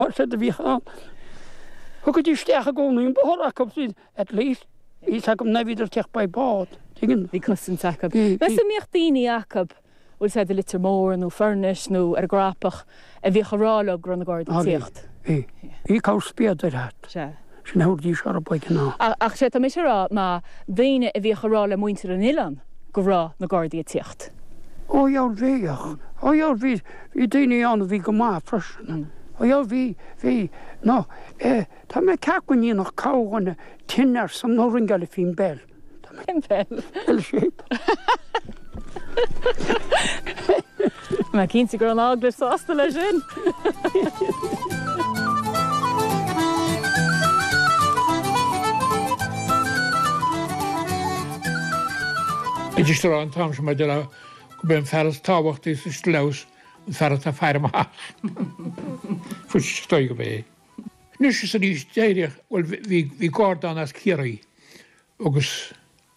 said the Vihan. Who could you stay going in Bohora at least? He's like never take by board. Because in Jacob. Wes a michtini Jacob. Wel said the litter more no furnish no grapach a vi charalo grond guard ticht. He can spear that. Ja. She now die sharp by now. Ach set am isra ma veine a vi charalo muinter in Ilan. Gra na guard ticht. Oh ja veeg. Oh ja vi dini aan vi goma fresh. Oh ja vi no ta me kakun ni noch kaugen tinner som no ringal fin bell. Bell shape. Ma kint go an aglas sásta le sin. Idir sto an tam sem de go ben ferras táhacht is leus ferras a fear ma. Fu stoi go bé. Nus is rí déidir wel vi gardan as kiri agus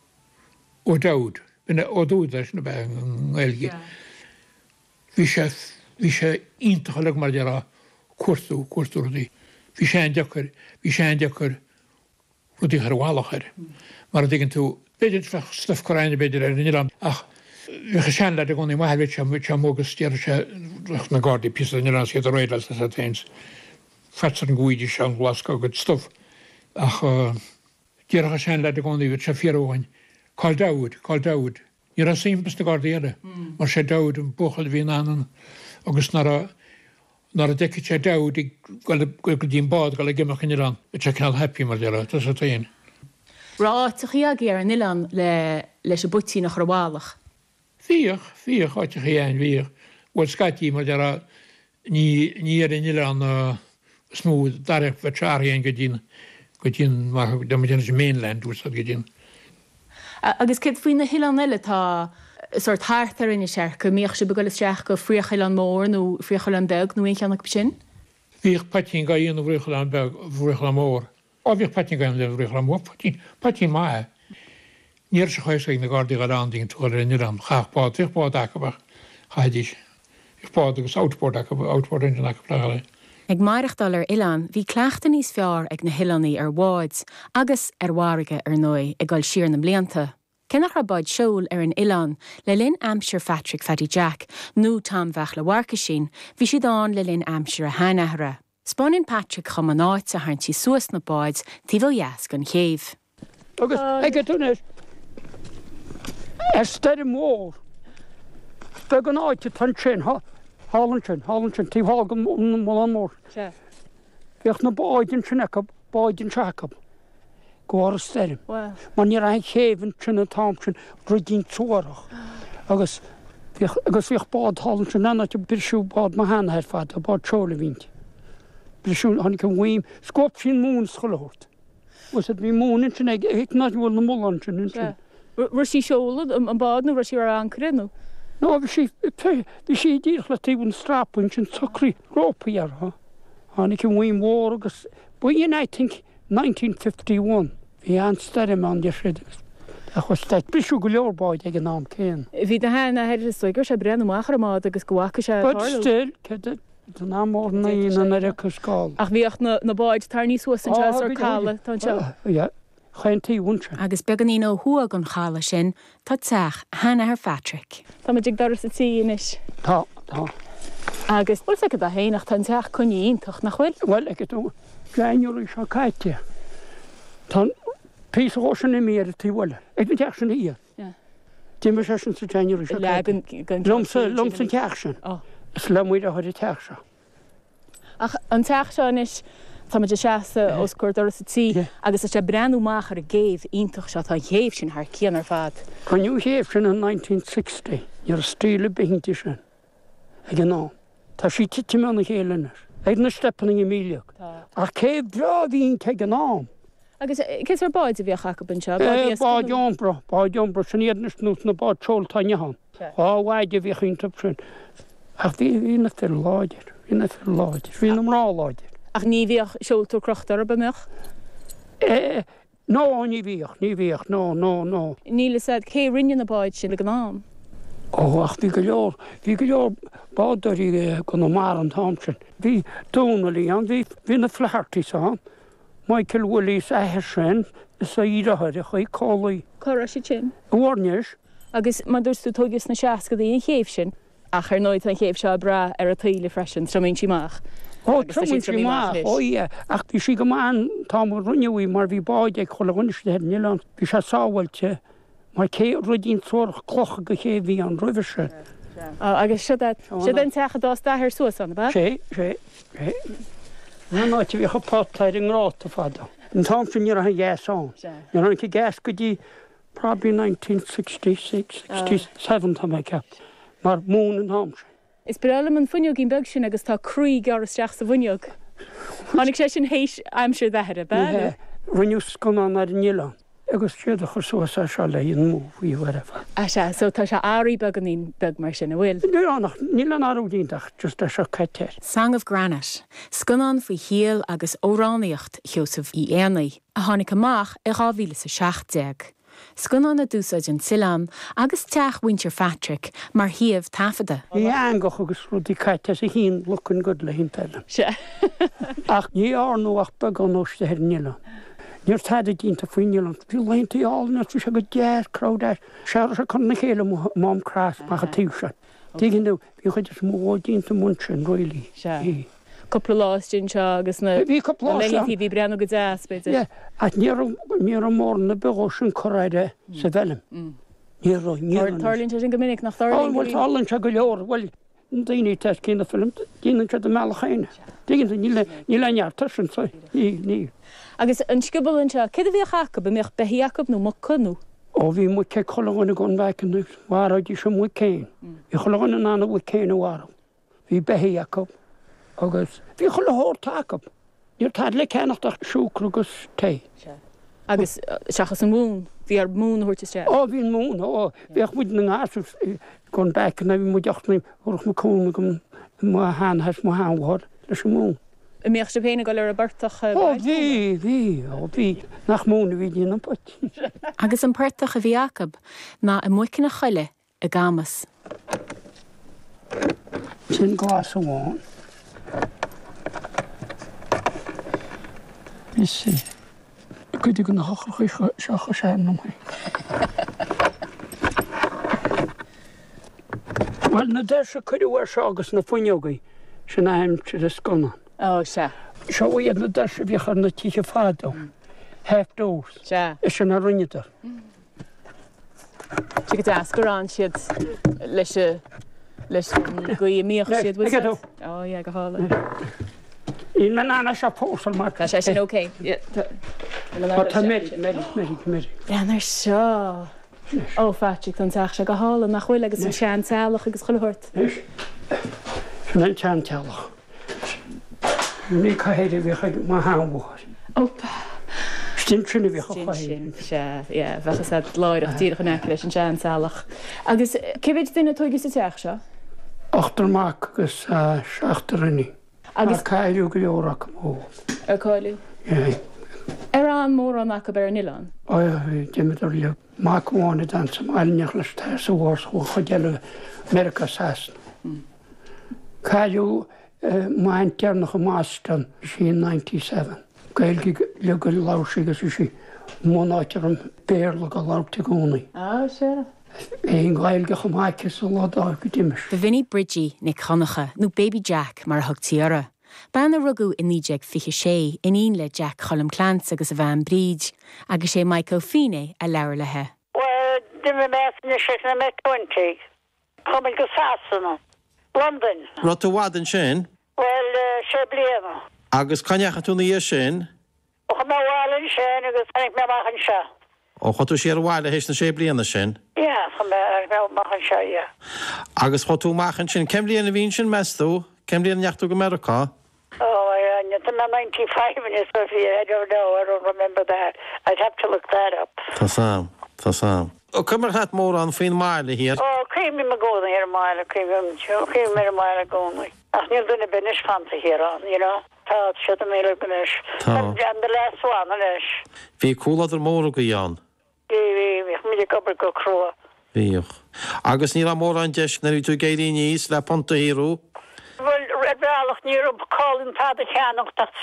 o daud. Ben o dúd leis na belgi. Vi sé intaleg mar dera cuairtúí. Vi sé dekur rudi harwalachar. Mar digin tú beidir stuff koraine beidir in Iran. Ach vi gesan dat gon i mahvit sem mogus stier se na gardi pis in Iran sé roilas as atens. Fatser guidi sem Glasgow good stuff. Ach dir gesan dat gon i vit se firoin. Call Dawood. You're a same Mr. Guardiana. Mar sé Dawood an bochel hín an agus nar a decit sé Dawood go dín bad gal gimach in Iran. It's a canal happy mar dera, tas a tain. Rá tuchiag ar an Ilan leis a butí nach rwalach. Fiach áte chéin vír. Wel skatí mar dera ní ar in Iran smúd darech vachari go dín mar the mainland was go dín. Agus cid faoin na Hilan eile tá sort háartar in sé go míoch se begoil streach go fríochail an mór nó fríochail an beg nó cheannach sin? Bhíoh patin ga íon bhríochail an beg bhríochail an mór. Á bhíoh patin ga le bhríochail an mór patin mai. Níor se chuis na Gardaí Galandín túil in Iran chaachbád acabach chaidís. Bád agus outboard engine acabach. Ag maireachtal ar Ilan, bhí cleachta níos fearr ag na Hilannaí ar bháid, agus ar mhargaidh ar nui ag gáil siar na blianta. Cinnach rabáid seoil ar an Ilan le linn amsir Patrick Fatty Jack, nó Tom bheach le bharca sin, bhí siad an le linn amsir a hanahra. Spáinn Patrick chum an áit a haintí suas na báid tíbhil jas gan chéimh. Agus ag túnis steady mór. Beg an áit tan sin Hollandsen, tí hágam mó mór. Bheoch na báidin sin báidin Jacob. Góir sterim. Man ní ein chéhann sin an támsin rudín tuarach. Agus bhíoch bád Hollandsen anna te birsú bád ma hana her fad a bád tróla vínt. Birsú hannig an bhuaim scop sin mún scolórt. Was it bhí múnin sin ag náidhúil na mullan sin. Ru sí seolad an bád nó ru sí ar ancre nó? No, vi sé dír le tíún strapún sin tucrí rópaíar ha. Hannig an bhuaim mór agus buon I think 1951. Bhí an sterim an de frid. A chu steit brisú go leorbáid ag an nám céan. Bhí de hena heidir stoigur sé brenn machar mád agus gohacha sé. But still, den ná mór na íon ar a coscáil. Ach bhíocht na báid tar níos suas an seas ar cála tá seo. Ja, chaintí únse. Agus began í ó thuag an chála sin tá teach hena ar Patrick. Tá me dig doras a tí inis. Tá. Agus bhil sa go a héanaach tá teach chuníontach nach chfuil? Well, ag tú gaiinúir seo caiite. Tá pís ósan i mér tíhile. Ag na teach sin í. Tí me sé sin sa gaiinúir seo caiite. Lomsan teach sin. Is le muid a chuir teach seo. Ach an teach seo inis tá me de seasa os cuir doras a tí agus is sé brenn machar a géibh iontach seo tá chéibh sin th cían ar fad. Chuniú chéibh sin in 1960 ar stíle behinnti sin. Ag an ná. Tá sí titi me na chéalanar. Ag na stepanning i míliach. Ach céibh drá hín te an nám. Agus cés ar báid a bhíoch acu bin seo? Báid jombra sin iad na snút na báid trol tainnehan. Áhaide bhí chuintap sin. Ach bhí na fir láidir. Bhí na fir láidir. Bhí na mrá láidir. Ach ní bhíoch seoltú crochtar a bamach? No, ní bhíoch, no. Níle said cé rinne na báid sin le gnáam? Ach, bhí go leor bádarí go nó mar an táimsin. Bhí dúnalaí an, bhí na flehartaí san, Michael Willis ahir sin, is a írathir a chuí cálaí. Cora sé sin. Bhharneis. Agus má dúirú tugus na seaca daí an chéimh sin, ach ar nóid an chéimh seo bra ar a taile freisin, tramín síach. Tramín síach, ach bhí si go máin tá runneúí mar bhí báid ag chola Nílan, bhí se sáhailte, mar cé rudín troch clocha go chéhí an roiimhse. Agus si den techa dá dathir suas an ba? sé. Na náte bhí chopátaid an ráta fada. An tám sin ar a gheasán. Ar an gas go dtí probably 1966, 67 tá me ceap. Mar mún an hámse. Is breile an funneog ín beg sin agus tá cruí gar isteach sa bhuineog. Tháinig sé sin hééis aimsir dheire be? Rinneús go an ar Nílan. Agus siad a chusúas se leon mú í bhrefa. Se, so tá se áí bag an ín beg mar sin a bhfuil. Nuannach Nílan áúdíach just a se caiiteir. Sang of Granite, scunan faoi hial agus óráníocht Joseph í Éanaí, a tháinig amach i 2016. Scunan na dúsáid an Silan agus teach Winter Patrick mar hiamh tafada. Í angach agus rudí caiite sa hín luchan good le hín pelle. Se. Ach ní árnúach bag an óiste ar Nílan. Níor táid a dínta faoin Nílan, bhí leonnta áilna tú se go deas crowdáis, seair se chun na chéile mám crás mar a tíise. Díginn bhí chuid is mó dínta munsin roilí. Se. Couple láistin seo agus na leití bhí breanú go deas beidir. A ní an mór na begó sin choráide sa bhelim. Ní Tarlín sin go minic nach Tarlín. Bhfuil Tarlín se go leor, bhfuil daoine teis cén na film, díanaan se do meachchéine. Díginn ní leneartar sin sa ní. Agus an scibalinn seo, cad a bhí chacha ba meoch behiíachab nó mo conú? Ó bhí mu ce choáinna gon bheicin bhharáidí sem mu céin. Bhí choáinna nána bhfuil céin bhharm. Bhí behiíachab agus bhí chola hórtáachab. Níor táid le ceannachtach siúcra agus té. Agus seachas an mún, bhí ar mún thuirta sé. Bhín mún, bhíoch muid na ngáis gon bheicin a bhí mu deachnaí thuach mo cúna go má hánas má háhhar leis an mún. I méoch sé péna go le a bartach bhí nach múna bhí díana an pot. Agus an pertach a bhíachab ná a muicin a chuile a gamas. Sin glas amháin. Is sé. Cuid go na hocha seacha sé nó mai. Well na de se chuidirhhar se agus na fuineogaí sin aimimtir is scona. Se. Seo iad na de se bhíchar na tíe fádó. Hef dós. Se. Is sin na rinnetar. Tu go as gorán siad leis go míoch siad bhui. Go hála. Í na nána se pósal mar. Tá sé sin OK. Tá mé. Breanar seo. Ó Patrick an teach se go hála nach chuil agus an sean tealach agus choirt. Sin an tean tealach. Ní caihéidir bhí chuid má hámhir. Opa. Stim sinna bhí chuáin. bhechas a láireach tíach an eice leis an sean tealach. Agus cibid duine tuigus sa teach seo? Achtarach agus seachtarinní. Agus caiú go leorach mó. Ar cáilú? Ar an mór an mac bar Nílan? Déimiidir le máháinna dan sam aineach leis tá sa bhhar chu chuéile America Sasan. Caiú main tearnach go mástan sí 97. Gailgi le go lásigus sí mónáitir an béirla go láta gúnaí. Se. Éon gáilge go maice sa ládá go diimiis. Ba Vinnie Bridgie nig chonacha nó Baby Jack mar thugtíara. Banna rugú in níideag fiche sé in le Jack cholam clans agus a bhean bríd, agus sé Michael Fine a leir lethe. Well, dimmer measna sé na me 20. Coming go Sasanna. London. Rota wadan sin? Well, sé bliana. Agus caneacha tú na dhé sin? Och me bháilinn sin agus ag me machchan se. Ó chotú sé ar bháile hééis na sé bliana sin? Ja, me machchan se, ja. Agus chotú machchan sin, cem bliana bhín sin meú, cem bliana neachtú go America? Oh, yeah, it's 95 minutes, but I don't know, I don't remember that. I'd have to look that up. Tá sam. Ó cumar hat mór an faoin máile hir? Oh, cream me góna ar máile, cream me máile góna. Ach, níl duna benis fanta here on, you know. Tá siad a méile benis. Tá. And the last one, anis. Bhí cúlad ar mór go Ian? Bhí, mi gobar go crua. Bíoch. Agus ní mór an deis na tú géirí níos le ponta híú. Well, redalach ní callin tá a cheannach